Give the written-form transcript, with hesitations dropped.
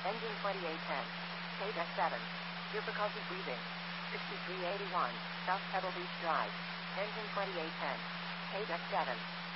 Engine 2810. KDEC 7. Difficulty breathing. 6381. South Pebble Beach Drive. Engine 2810. KDEC 7.